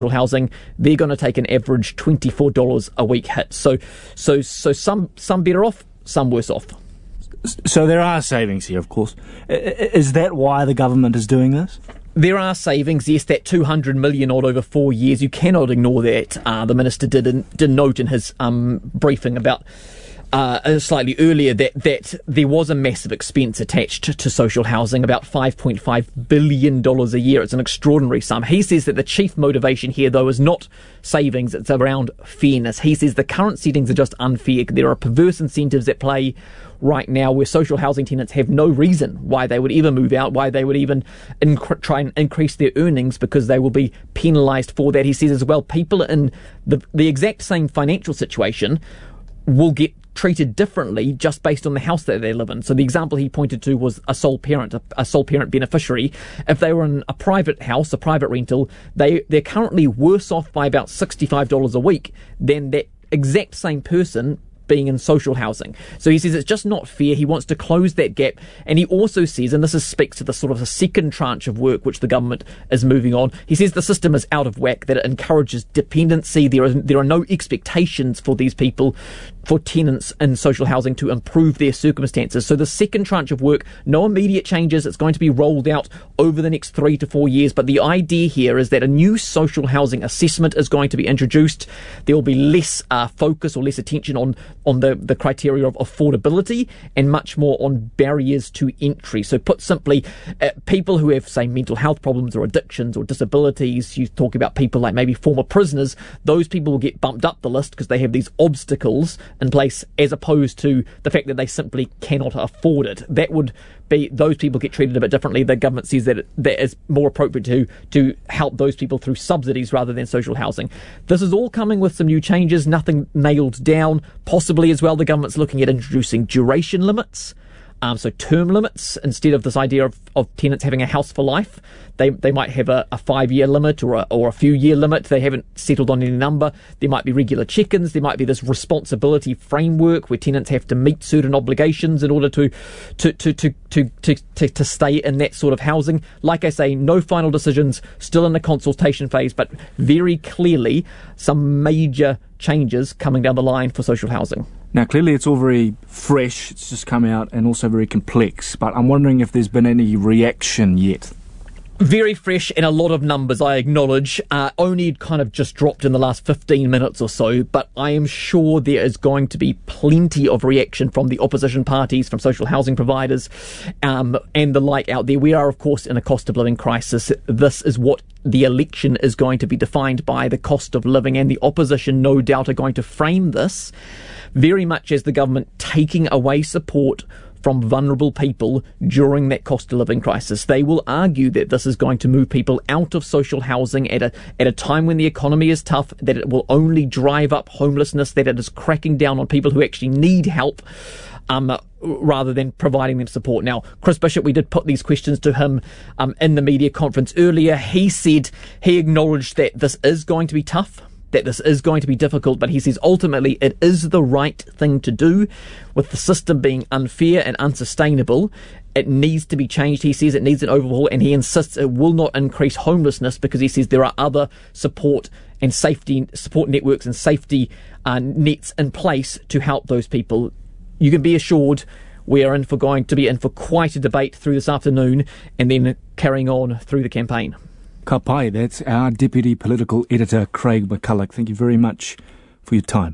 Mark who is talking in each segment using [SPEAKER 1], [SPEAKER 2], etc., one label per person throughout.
[SPEAKER 1] housing, they're going to take an average $24 a week hit. So some better off, some worse off.
[SPEAKER 2] So there are savings here, of course. Is that why the government is doing this?
[SPEAKER 1] There are savings, yes, that $200 million odd over 4 years. You cannot ignore that. The Minister did note in his briefing about slightly earlier that there was a massive expense attached to social housing, about $5.5 billion a year. It's an extraordinary sum. He says that the chief motivation here, though, is not savings, it's around fairness. He says the current settings are just unfair. There are perverse incentives at play right now where social housing tenants have no reason why they would ever move out, why they would even try and increase their earnings, because they will be penalised for that. He says as well, people in the exact same financial situation will get treated differently just based on the house that they live in. So the example he pointed to was a sole parent beneficiary. If they were in a private house, a private rental, they're currently worse off by about $65 a week than that exact same person being in social housing. So he says it's just not fair. He wants to close that gap. And he also says, and this speaks to the sort of a second tranche of work which the government is moving on, he says the system is out of whack, that it encourages dependency. There are no expectations for these people, for tenants in social housing, to improve their circumstances. So the second tranche of work, no immediate changes. It's going to be rolled out over the next 3 to 4 years. But the idea here is that a new social housing assessment is going to be introduced. There will be less focus or less attention on the criteria of affordability and much more on barriers to entry. So put simply, people who have, say, mental health problems or addictions or disabilities, you talk about people like maybe former prisoners, those people will get bumped up the list because they have these obstacles in place, as opposed to the fact that they simply cannot afford it. That would be, those people get treated a bit differently. The government says that that is more appropriate to help those people through subsidies rather than social housing. This is all coming with some new changes, nothing nailed down. Possibly as well, the government's looking at introducing duration limits. So term limits, instead of this idea of tenants having a house for life, they might have a 5-year limit or a few year limit. They haven't settled on any number. There might be regular check-ins. There might be this responsibility framework where tenants have to meet certain obligations in order to stay in that sort of housing. Like I say, no final decisions, still in the consultation phase, but very clearly some major changes coming down the line for social housing.
[SPEAKER 2] Now, clearly it's all very fresh, it's just come out, and also very complex, but I'm wondering if there's been any reaction yet.
[SPEAKER 1] Very fresh and a lot of numbers, I acknowledge. Only kind of just dropped in the last 15 minutes or so, but I am sure there is going to be plenty of reaction from the opposition parties, from social housing providers, and the like out there. We are, of course, in a cost of living crisis. This is what the election is going to be defined by, the cost of living, and the opposition no doubt are going to frame this very much as the government taking away support from vulnerable people during that cost of living crisis. They will argue that this is going to move people out of social housing at a time when the economy is tough, that it will only drive up homelessness, that it is cracking down on people who actually need help, rather than providing them support. Now, Chris Bishop, we did put these questions to him in the media conference earlier. He said he acknowledged that this is going to be tough, that this is going to be difficult, but he says ultimately it is the right thing to do. With the system being unfair and unsustainable, it needs to be changed. He says it needs an overhaul, and he insists it will not increase homelessness, because he says there are other support networks and safety nets in place to help those people. You can be assured we are going to be in for quite a debate through this afternoon, and then carrying on through the campaign.
[SPEAKER 2] Ka pai, that's our Deputy Political Editor, Craig McCulloch. Thank you very much for your time.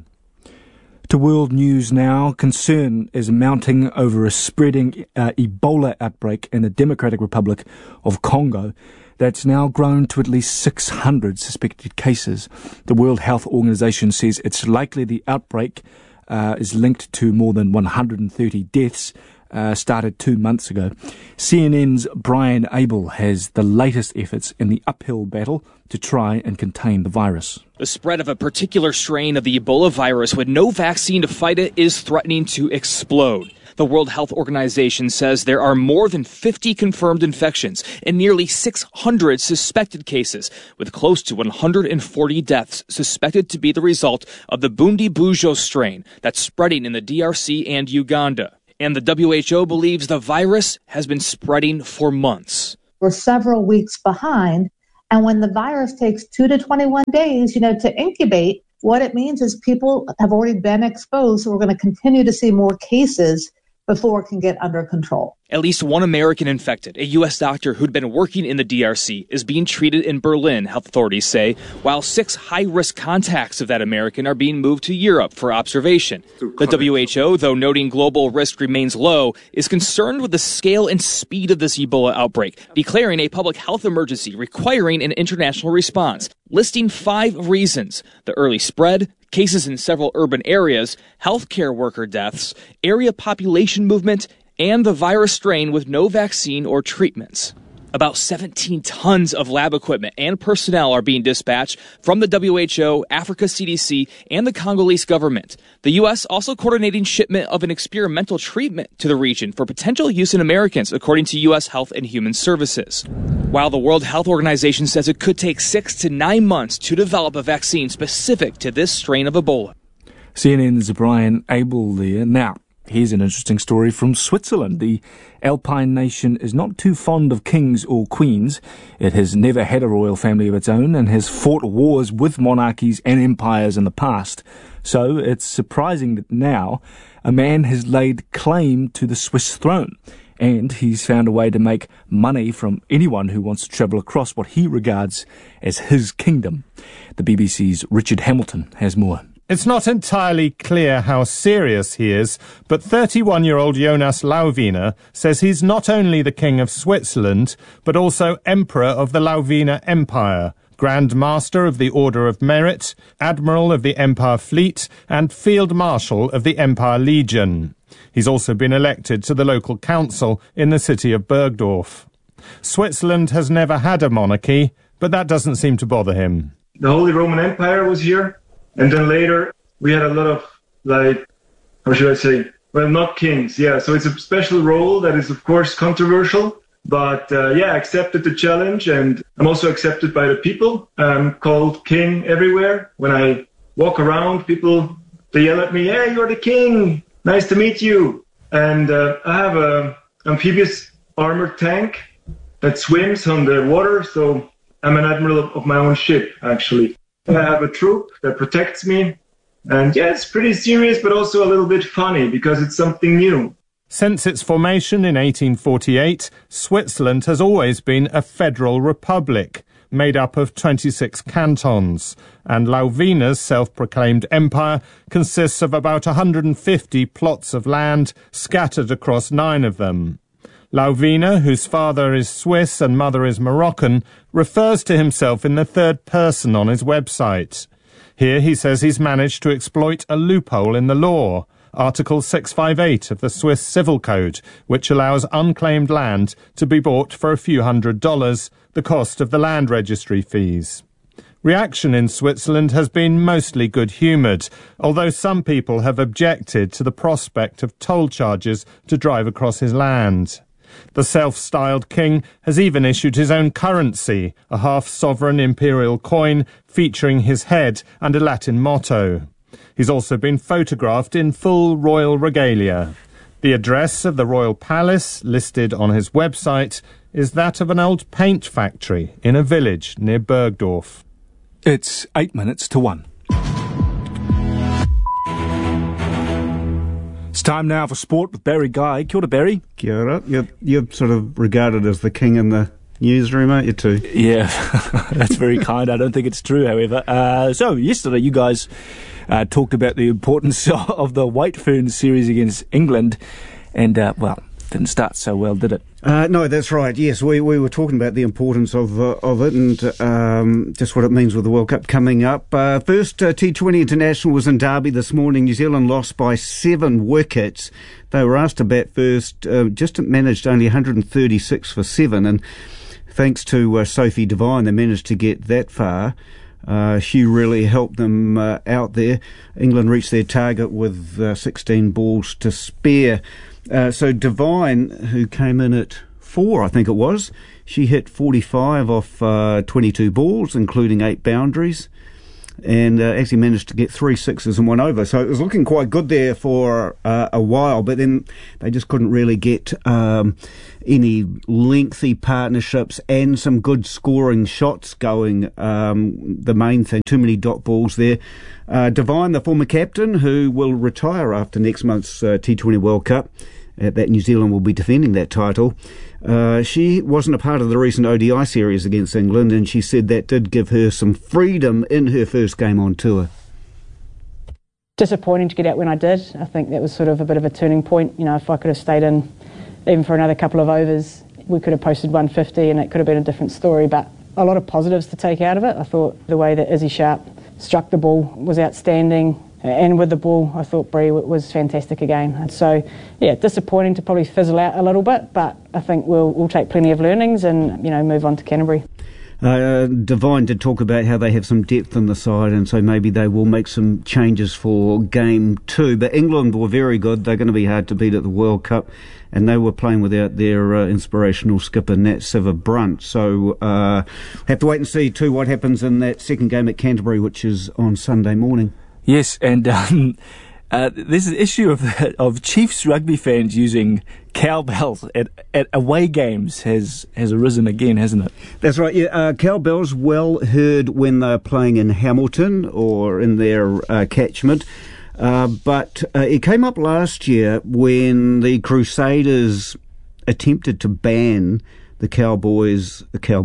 [SPEAKER 2] To world news now. Concern is mounting over a spreading Ebola outbreak in the Democratic Republic of Congo that's now grown to at least 600 suspected cases. The World Health Organization says it's likely the outbreak is linked to more than 130 deaths started 2 months ago. CNN's Brian Abel has the latest efforts in the uphill battle to try and contain the virus.
[SPEAKER 3] The spread of a particular strain of the Ebola virus with no vaccine to fight it is threatening to explode. The World Health Organization says there are more than 50 confirmed infections and nearly 600 suspected cases, with close to 140 deaths suspected to be the result of the Bundibugyo strain that's spreading in the DRC and Uganda. And the WHO believes the virus has been spreading for months.
[SPEAKER 4] We're several weeks behind, And when the virus takes 2 to 21 days, to incubate, what it means is people have already been exposed. So we're going to continue to see more cases before it can get under control.
[SPEAKER 3] At least one American infected, a U.S. doctor who'd been working in the DRC, is being treated in Berlin, health authorities say, while 6 high-risk contacts of that American are being moved to Europe for observation. The WHO, though noting global risk remains low, is concerned with the scale and speed of this Ebola outbreak, declaring a public health emergency requiring an international response, listing 5 reasons: the early spread, cases in several urban areas, healthcare worker deaths, area population movement, and the virus strain with no vaccine or treatments. About 17 tons of lab equipment and personnel are being dispatched from the WHO, Africa CDC, and the Congolese government. The U.S. also coordinating shipment of an experimental treatment to the region for potential use in Americans, according to U.S. Health and Human Services. While the World Health Organization says it could take 6 to 9 months to develop a vaccine specific to this strain of Ebola.
[SPEAKER 2] CNN's Brian Abel there. Now, here's an interesting story from Switzerland. The Alpine nation is not too fond of kings or queens. It has never had a royal family of its own and has fought wars with monarchies and empires in the past. So it's surprising that now a man has laid claim to the Swiss throne, and he's found a way to make money from anyone who wants to travel across what he regards as his kingdom. The BBC's Richard Hamilton has more.
[SPEAKER 5] It's not entirely clear how serious he is, but 31-year-old Jonas Lauvina says he's not only the King of Switzerland, but also Emperor of the Lauvina Empire, Grand Master of the Order of Merit, Admiral of the Empire Fleet, and Field Marshal of the Empire Legion. He's also been elected to the local council in the city of Bergdorf. Switzerland has never had a monarchy, but that doesn't seem to bother him.
[SPEAKER 6] The Holy Roman Empire was here. And then later, we had a lot of, how should I say, well, not kings, yeah. So it's a special role that is, of course, controversial. But, I accepted the challenge, and I'm also accepted by the people. I'm called king everywhere. When I walk around, people, they yell at me, "Hey, you're the king! Nice to meet you!" And I have an amphibious armored tank that swims on the water, so I'm an admiral of my own ship, actually. I have a troop that protects me, and it's pretty serious, but also a little bit funny because it's something new.
[SPEAKER 5] Since its formation in 1848, Switzerland has always been a federal republic, made up of 26 cantons, and Lauvina's self-proclaimed empire consists of about 150 plots of land scattered across 9 of them. Lauvina, whose father is Swiss and mother is Moroccan, refers to himself in the third person on his website. Here he says he's managed to exploit a loophole in the law, Article 658 of the Swiss Civil Code, which allows unclaimed land to be bought for a few $100s, the cost of the land registry fees. Reaction in Switzerland has been mostly good-humoured, although some people have objected to the prospect of toll charges to drive across his land. The self-styled king has even issued his own currency, a half-sovereign imperial coin featuring his head and a Latin motto. He's also been photographed in full royal regalia. The address of the royal palace, listed on his website, is that of an old paint factory in a village near Bergdorf.
[SPEAKER 2] It's 8 minutes to 1. It's time now for sport with Barry Guy. Kia ora, Barry.
[SPEAKER 7] Kia ora. You're sort of regarded as the king in the newsroom, aren't you, too?
[SPEAKER 2] Yeah, that's very kind. I don't think it's true, however. So, yesterday you guys talked about the importance of the White Ferns series against England, and, didn't start so well, did it?
[SPEAKER 7] No, that's right. Yes, we were talking about the importance of it and just what it means with the World Cup coming up. First T20 International was in Derby this morning. New Zealand lost by 7 wickets. They were asked to bat first, just managed only 136 for 7, and thanks to Sophie Devine, they managed to get that far. Hugh really helped them out there. England reached their target with 16 balls to spare. So Devine, who came in at 4, I think it was, she hit 45 off 22 balls, including 8 boundaries. and actually managed to get 3 sixes and 1 over. So it was looking quite good there for a while, but then they just couldn't really get any lengthy partnerships and some good scoring shots going. The main thing, too many dot balls there. Devine, the former captain, who will retire after next month's T20 World Cup, that New Zealand will be defending that title. She wasn't a part of the recent ODI series against England, and she said that did give her some freedom in her first game on tour.
[SPEAKER 8] Disappointing to get out when I did. I think that was sort of a bit of a turning point. You know, if I could have stayed in even for another couple of overs, we could have posted 150 and it could have been a different story, but a lot of positives to take out of it. I thought the way that Izzy Sharp struck the ball was outstanding. And with the ball, I thought Bree was fantastic again. And so, yeah, disappointing to probably fizzle out a little bit, but I think we'll take plenty of learnings and, you know, move on to Canterbury.
[SPEAKER 7] Devine did talk about how they have some depth in the side, and so maybe they will make some changes for Game 2. But England were very good. They're going to be hard to beat at the World Cup, and they were playing without their inspirational skipper, Nat Sciver-Brunt. So have to wait and see, too, what happens in that second game at Canterbury, which is on Sunday morning.
[SPEAKER 2] Yes, and there's an issue of Chiefs rugby fans using cowbells at away games has arisen again, hasn't it?
[SPEAKER 7] That's right, yeah. Cowbells well heard when they're playing in Hamilton or in their catchment. But it came up last year when the Crusaders attempted to ban the cowbells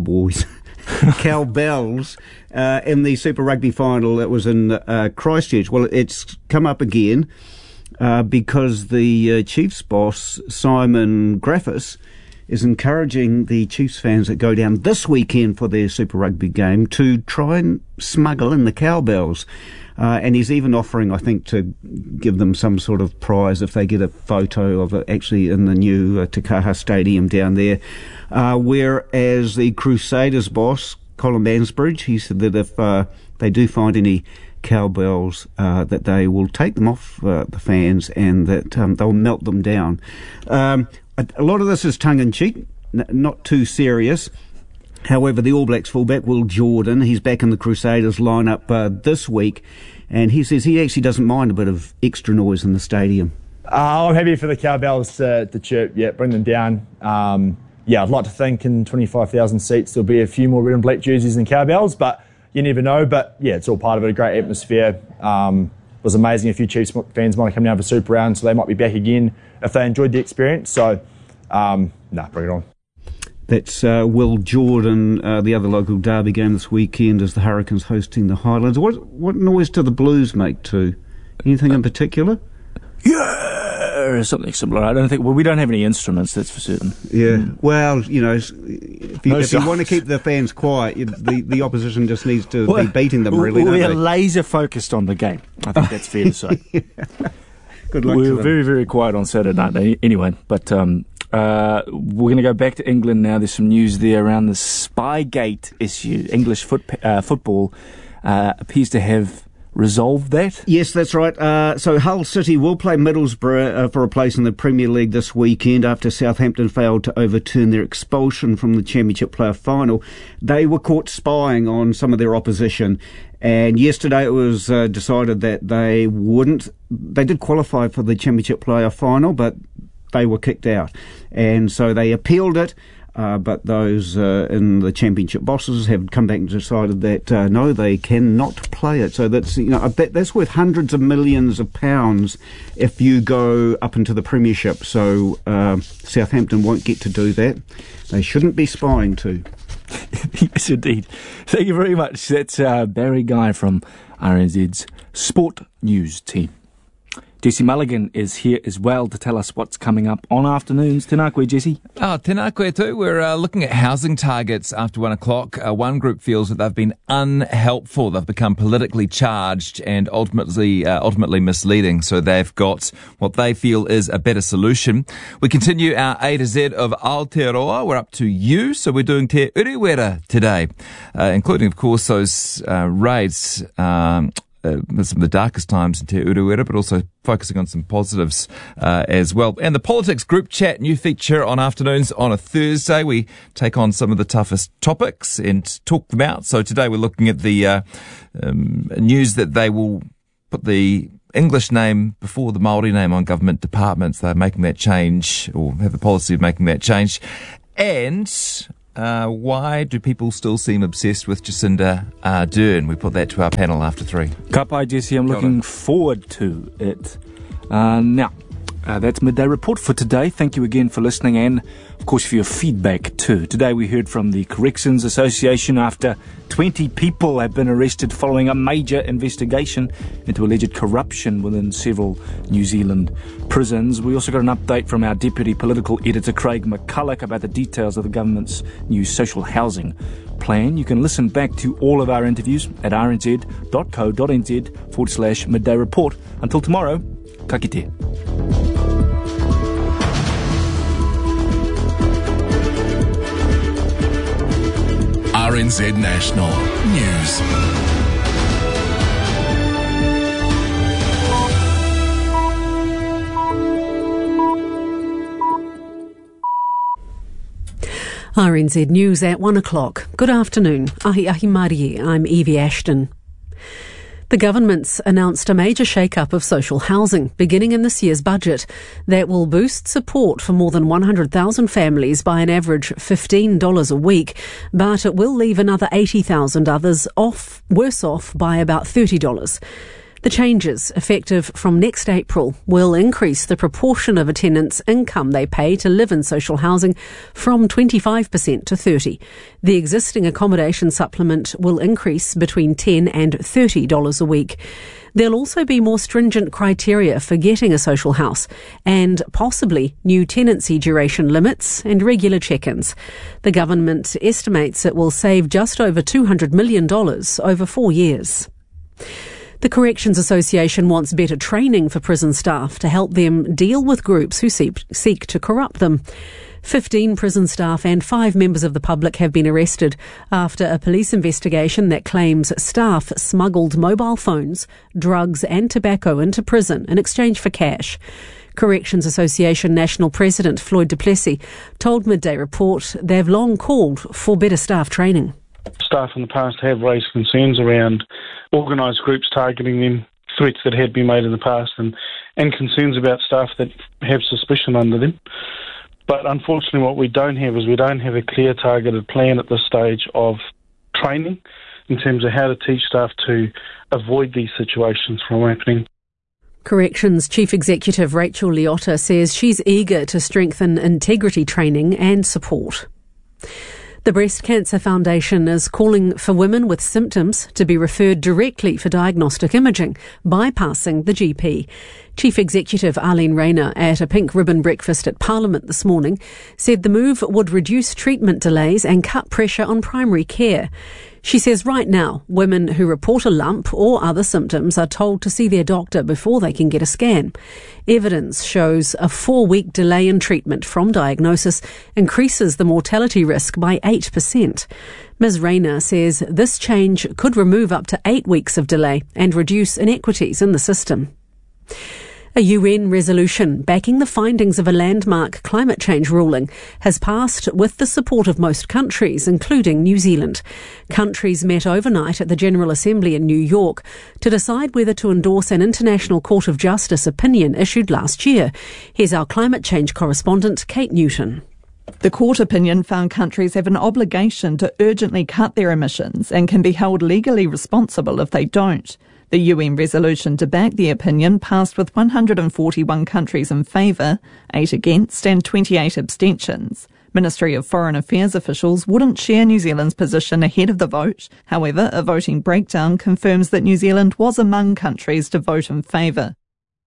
[SPEAKER 7] in the Super Rugby final that was in Christchurch. Well, it's come up again because the Chiefs boss, Simon Graffis, is encouraging the Chiefs fans that go down this weekend for their Super Rugby game to try and smuggle in the cowbells. And he's even offering, I think, to give them some sort of prize if they get a photo of it actually in the new Takaha Stadium down there. Whereas the Crusaders boss, Colin Mansbridge, he said that if they do find any cowbells, that they will take them off the fans and that they'll melt them down. A lot of this is tongue-in-cheek, not too serious. However, the All Blacks fullback, Will Jordan, he's back in the Crusaders lineup this week, and he says he actually doesn't mind a bit of extra noise in the stadium.
[SPEAKER 9] I'm happy for the cowbells to chirp, bring them down. I'd like to think in 25,000 seats there'll be a few more red and black jerseys than cowbells, but you never know. But yeah, it's all part of it, a great atmosphere. It was amazing. A few Chiefs fans might come down for Super Round, so they might be back again if they enjoyed the experience. So, bring it on.
[SPEAKER 7] That's Will Jordan. The other local derby game this weekend is the Hurricanes hosting the Highlands. What noise do the Blues make too? Anything in particular?
[SPEAKER 2] Yeah, something similar. I don't think. Well, we don't have any instruments, that's for certain.
[SPEAKER 7] Yeah. Well, you know, if you want to keep the fans quiet, the opposition just needs to be beating them. Really,
[SPEAKER 2] we are laser focused on the game. I think that's fair to say.
[SPEAKER 7] Yeah. Good luck.
[SPEAKER 2] We
[SPEAKER 7] to
[SPEAKER 2] were
[SPEAKER 7] them.
[SPEAKER 2] very, very quiet on Saturday night. Anyway, but we're going to go back to England now. There's some news there around the Spygate issue. English football appears to have resolved that.
[SPEAKER 7] Yes, that's right. So Hull City will play Middlesbrough for a place in the Premier League this weekend after Southampton failed to overturn their expulsion from the Championship player final. They were caught spying on some of their opposition, and yesterday it was decided that they did qualify for the Championship player final, but they were kicked out, and so they appealed it. But those in the Championship bosses have come back and decided that no, they cannot play it. So that's that's worth hundreds of millions of pounds if you go up into the Premiership. So Southampton won't get to do that. They shouldn't be spying too.
[SPEAKER 2] Yes, indeed. Thank you very much. That's Barry Guy from RNZ's Sport News team. Jesse Mulligan is here as well to tell us what's coming up on afternoons. Tēnā koe, Jesse.
[SPEAKER 10] Tēnā koe too. We're looking at housing targets after 1 o'clock. One group feels that they've been unhelpful. They've become politically charged and ultimately misleading. So they've got what they feel is a better solution. We continue our A to Z of Aotearoa. We're up to you. So we're doing Te Uriwera today, including, of course, those raids some of the darkest times in Te Uruera, but also focusing on some positives as well. And the Politics Group Chat, new feature on afternoons on a Thursday. We take on some of the toughest topics and talk them out. So today we're looking at the news that they will put the English name before the Māori name on government departments. They're making that change, or have the policy of making that change. And why do people still seem obsessed with Jacinda Ardern? We put that to our panel after 3.
[SPEAKER 2] Ka pai, Jesse. I'm looking forward to it. Now, that's Midday Report for today. Thank you again for listening and, of course, for your feedback too. Today we heard from the Corrections Association after 20 people have been arrested following a major investigation into alleged corruption within several New Zealand prisons. We also got an update from our Deputy Political Editor Craig McCulloch about the details of the government's new social housing plan. You can listen back to all of our interviews at rnz.co.nz/Midday Report. Until tomorrow, ka kite.
[SPEAKER 11] RNZ National News.
[SPEAKER 12] RNZ News at 1 o'clock. Good afternoon. Ahi Marie, I'm Evie Ashton. The government's announced a major shake-up of social housing beginning in this year's budget that will boost support for more than 100,000 families by an average $15 a week, but it will leave another 80,000 others worse off by about $30. The changes, effective from next April, will increase the proportion of a tenant's income they pay to live in social housing from 25% to 30%. The existing accommodation supplement will increase between $10 and $30 a week. There'll also be more stringent criteria for getting a social house and possibly new tenancy duration limits and regular check-ins. The government estimates it will save just over $200 million over 4 years. The Corrections Association wants better training for prison staff to help them deal with groups who seek to corrupt them. 15 prison staff and 5 members of the public have been arrested after a police investigation that claims staff smuggled mobile phones, drugs and tobacco into prison in exchange for cash. Corrections Association National President Floyd du Plessis told Midday Report they've long called for better staff training.
[SPEAKER 13] Staff in the past have raised concerns around organised groups targeting them, threats that had been made in the past, and concerns about staff that have suspicion under them. But unfortunately what we don't have is we don't have a clear targeted plan at this stage of training in terms of how to teach staff to avoid these situations from happening.
[SPEAKER 12] Corrections Chief Executive Rachel Liotta says she's eager to strengthen integrity training and support. The Breast Cancer Foundation is calling for women with symptoms to be referred directly for diagnostic imaging, bypassing the GP. Chief Executive Arlene Rayner, at a pink ribbon breakfast at Parliament this morning, said the move would reduce treatment delays and cut pressure on primary care. She says right now, women who report a lump or other symptoms are told to see their doctor before they can get a scan. Evidence shows a 4-week delay in treatment from diagnosis increases the mortality risk by 8%. Ms. Rayner says this change could remove up to 8 weeks of delay and reduce inequities in the system. A UN resolution backing the findings of a landmark climate change ruling has passed with the support of most countries, including New Zealand. Countries met overnight at the General Assembly in New York to decide whether to endorse an International Court of Justice opinion issued last year. Here's our climate change correspondent, Kate Newton.
[SPEAKER 14] The court opinion found countries have an obligation to urgently cut their emissions and can be held legally responsible if they don't. The UN resolution to back the opinion passed with 141 countries in favour, 8 against and 28 abstentions. Ministry of Foreign Affairs officials wouldn't share New Zealand's position ahead of the vote. However, a voting breakdown confirms that New Zealand was among countries to vote in favour.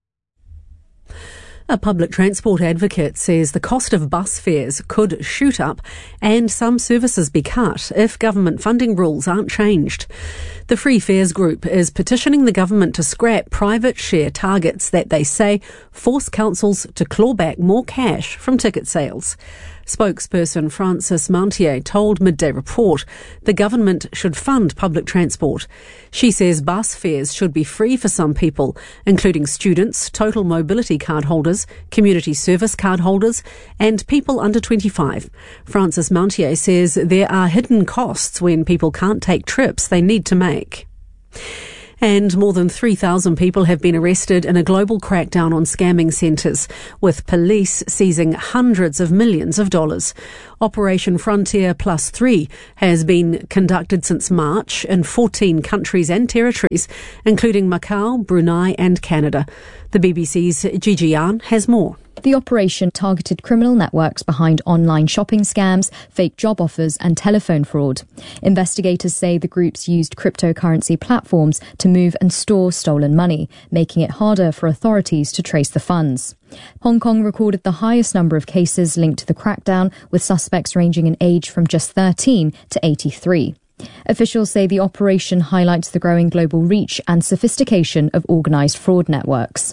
[SPEAKER 12] A public transport advocate says the cost of bus fares could shoot up and some services be cut if government funding rules aren't changed. The Free Fares Group is petitioning the government to scrap private share targets that they say force councils to claw back more cash from ticket sales. Spokesperson Frances Mountier told Midday Report the government should fund public transport. She says bus fares should be free for some people, including students, total mobility card holders, community service card holders, and people under 25. Frances Mountier says there are hidden costs when people can't take trips they need to make. And more than 3,000 people have been arrested in a global crackdown on scamming centres, with police seizing hundreds of millions of dollars. Operation Frontier Plus 3 has been conducted since March in 14 countries and territories, including Macau, Brunei and Canada. The BBC's Gigi Yan has more.
[SPEAKER 15] The operation targeted criminal networks behind online shopping scams, fake job offers and telephone fraud. Investigators say the groups used cryptocurrency platforms to move and store stolen money, making it harder for authorities to trace the funds. Hong Kong recorded the highest number of cases linked to the crackdown, with suspects ranging in age from just 13 to 83. Officials say the operation highlights the growing global reach and sophistication of organised fraud networks.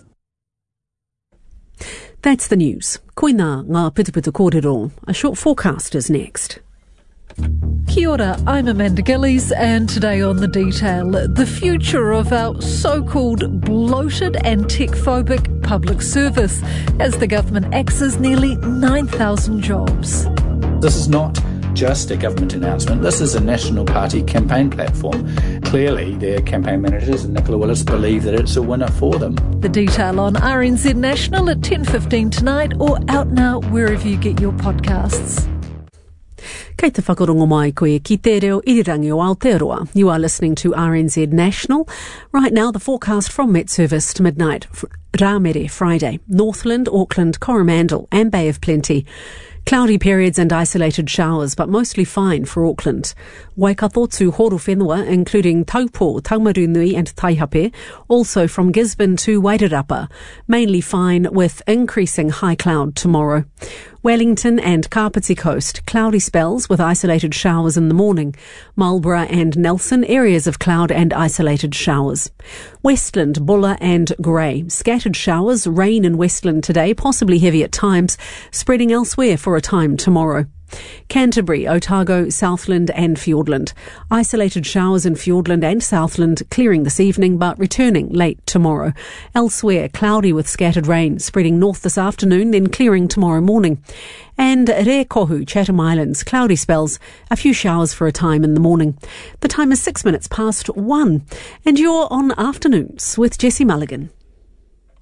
[SPEAKER 12] That's the news. Koina ngā pitupitu kōrero. A short forecast is next.
[SPEAKER 16] Kia ora, I'm Amanda Gillies, and today on The Detail, the future of our so-called bloated and tech-phobic public service as the government axes nearly 9,000 jobs.
[SPEAKER 17] This is not just a government announcement. This is a National Party campaign platform. Clearly, their campaign managers and Nicola Willis believe that it's a winner for them.
[SPEAKER 16] The Detail on RNZ National at 10:15 tonight, or out now wherever you get your podcasts.
[SPEAKER 12] Kei te whakarongo mai koe ki te reo irirangi o Aotearoa. You are listening to RNZ National. Right now, the forecast from Met Service to midnight. Rāmere, Friday. Northland, Auckland, Coromandel and Bay of Plenty. Cloudy periods and isolated showers, but mostly fine for Auckland. Waikato to Horowhenua, including Taupo, Taumarunui and Taihape. Also from Gisborne to Wairarapa. Mainly fine with increasing high cloud tomorrow. Wellington and Kapiti Coast, cloudy spells with isolated showers in the morning. Marlborough and Nelson, areas of cloud and isolated showers. Westland, Buller and Grey, scattered showers, rain in Westland today, possibly heavy at times, spreading elsewhere for a time tomorrow. Canterbury, Otago, Southland and Fiordland. Isolated showers in Fiordland and Southland, clearing this evening but returning late tomorrow. Elsewhere, cloudy with scattered rain, spreading north this afternoon, then clearing tomorrow morning. And Rekohu, Chatham Islands, cloudy spells, a few showers for a time in the morning. The time is 6 minutes past 1, and you're on Afternoons with Jessie Mulligan.